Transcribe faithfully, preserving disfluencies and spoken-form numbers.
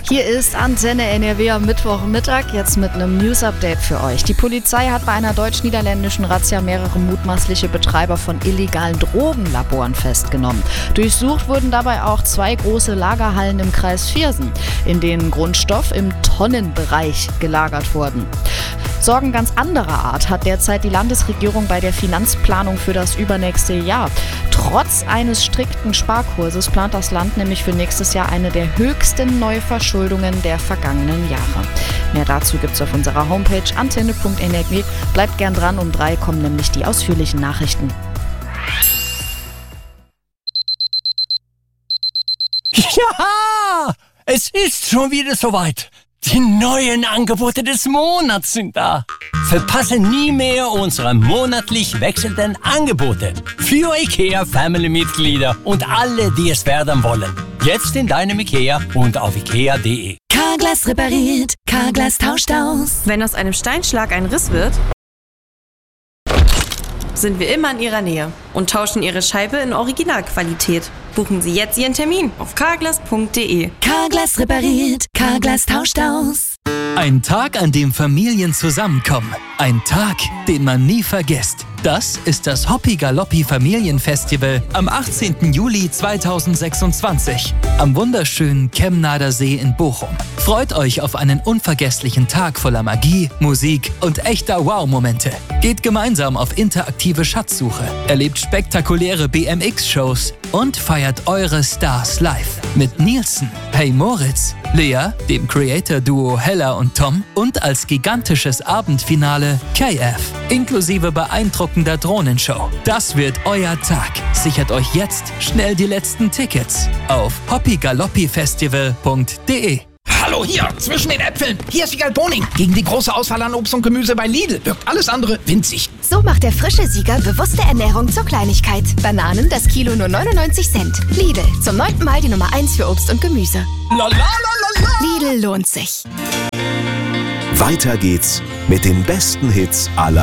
Hier ist Antenne N R W am Mittwochmittag, jetzt mit einem News-Update für euch. Die Polizei hat bei einer deutsch-niederländischen Razzia mehrere mutmaßliche Betreiber von illegalen Drogenlaboren festgenommen. Durchsucht wurden dabei auch zwei große Lagerhallen im Kreis Viersen, in denen Grundstoff im Tonnenbereich gelagert wurden. Sorgen ganz anderer Art hat derzeit die Landesregierung bei der Finanzplanung für das übernächste Jahr. Trotz eines strikten Sparkurses plant das Land nämlich für nächstes Jahr eine der höchsten Neuverschuldungen der vergangenen Jahre. Mehr dazu gibt's auf unserer Homepage antenne punkt n r w. Bleibt gern dran, um drei kommen nämlich die ausführlichen Nachrichten. Ja, es ist schon wieder soweit. Die neuen Angebote des Monats sind da. Verpasse nie mehr unsere monatlich wechselnden Angebote für IKEA-Family-Mitglieder und alle, die es werden wollen. Jetzt in deinem IKEA und auf ikea punkt de. Carglass repariert, Carglass tauscht aus. Wenn aus einem Steinschlag ein Riss wird, sind wir immer in Ihrer Nähe und tauschen Ihre Scheibe in Originalqualität. Buchen Sie jetzt Ihren Termin auf carglass punkt de. Carglass repariert, Carglass tauscht aus. Ein Tag, an dem Familien zusammenkommen. Ein Tag, den man nie vergisst. Das ist das Hoppi Galoppi Familienfestival am achtzehnten Juli zweitausendsechsundzwanzig am wunderschönen Kemnader See in Bochum. Freut euch auf einen unvergesslichen Tag voller Magie, Musik und echter Wow-Momente. Geht gemeinsam auf interaktive Schatzsuche, erlebt spektakuläre B M X-Shows und feiert eure Stars live. Mit Nielsen, Hey Moritz, Lea, dem Creator-Duo Hella und Tom und als gigantisches Abendfinale K F, inklusive beeindruckender Drohnenshow. Das wird euer Tag. Sichert euch jetzt schnell die letzten Tickets auf hoppi galoppi festival punkt de. Hallo hier, zwischen den Äpfeln. Hier ist Siegal Boning. Gegen die große Auswahl an Obst und Gemüse bei Lidl wirkt alles andere winzig. So macht der frische Sieger bewusste Ernährung zur Kleinigkeit. Bananen das Kilo nur neunundneunzig Cent. Lidl, zum neunten Mal die Nummer eins für Obst und Gemüse. La, la, la, la, la. Lidl lohnt sich. Weiter geht's mit den besten Hits aller